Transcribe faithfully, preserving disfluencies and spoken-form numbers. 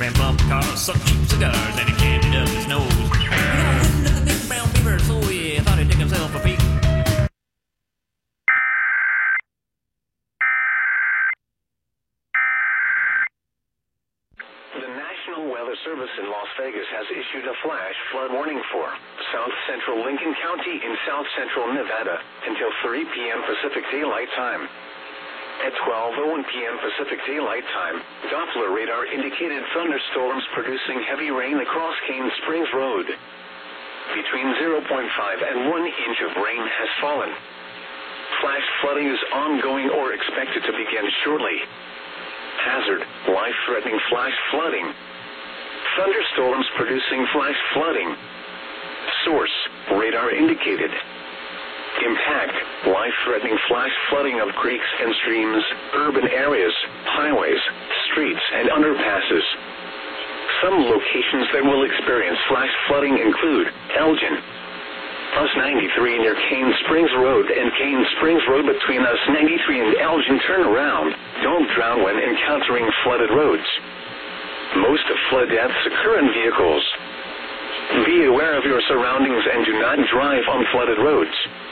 ran bump cars, sucked cheap cigars, and he candied up his nose. You know, wouldn't look a big brown beaver, so he thought he'd dig himself a peek. The National Weather Service in Las Vegas has issued a flash flood warning for South Central Lincoln County in South Central Nevada until three p.m. Pacific Daylight Time. At twelve oh one p.m. Pacific Daylight Time, Doppler radar indicated thunderstorms producing heavy rain across Cane Springs Road. Between zero point five and one inch of rain has fallen. Flash flooding is ongoing or expected to begin shortly. Hazard, life-threatening flash flooding. Thunderstorms producing flash flooding. Source, radar indicated. Impact, life-threatening flash flooding of creeks and streams, urban areas, highways, streets, and underpasses. Some locations that will experience flash flooding include Elgin, U S ninety-three near Cane Springs Road and Cane Springs Road between U S ninety-three and Elgin. Turn around. Don't drown when encountering flooded roads. Most flood deaths occur in vehicles. Be aware of your surroundings and do not drive on flooded roads.